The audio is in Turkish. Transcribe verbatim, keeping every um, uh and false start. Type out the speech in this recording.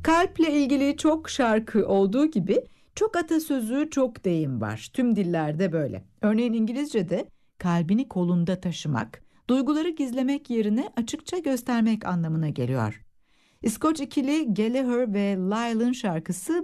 Kalple ilgili çok şarkı olduğu gibi çok atasözü, çok deyim var. Tüm dillerde böyle. Örneğin İngilizce'de kalbini kolunda taşımak, duyguları gizlemek yerine açıkça göstermek anlamına geliyor. İskoç ikili Gallagher ve Lyle'ın şarkısı